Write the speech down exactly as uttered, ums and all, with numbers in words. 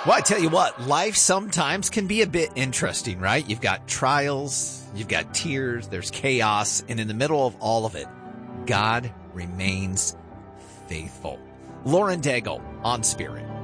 Well, I tell you what, life sometimes can be a bit interesting, right? You've got trials, you've got tears, there's chaos, and in the middle of all of it, God remains faithful. Lauren Daigle on Spirit.